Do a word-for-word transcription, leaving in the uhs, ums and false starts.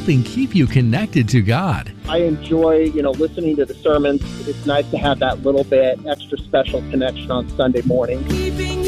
helping keep you connected to God. I enjoy, you know, listening to the sermons. It's nice to have that little bit extra special connection on Sunday morning.